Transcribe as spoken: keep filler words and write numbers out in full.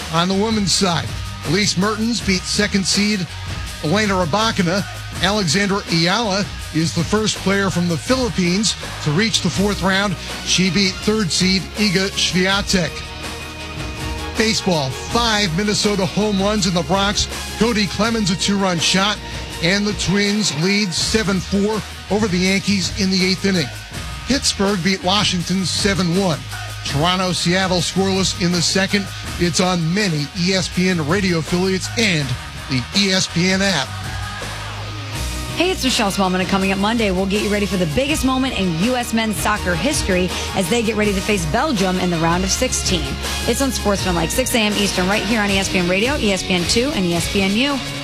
On the women's side, Elise Mertens beat second seed Elena Rybakina. Alexandra Ayala is the first player from the Philippines to reach the fourth round. She beat third seed Iga Swiatek. Baseball, five Minnesota home runs in the Bronx. Cody Clemens, a two-run shot, and the Twins lead seven four over the Yankees in the eighth inning. Pittsburgh beat Washington seven one. Toronto, Seattle scoreless in the second. It's on many E S P N radio affiliates and the E S P N app. Hey, it's Michelle Spellman, and coming up Monday, we'll get you ready for the biggest moment in U S men's soccer history as they get ready to face Belgium in the round of sixteen. It's on Sportsman like six a.m. Eastern right here on E S P N Radio, E S P N two, and E S P N U.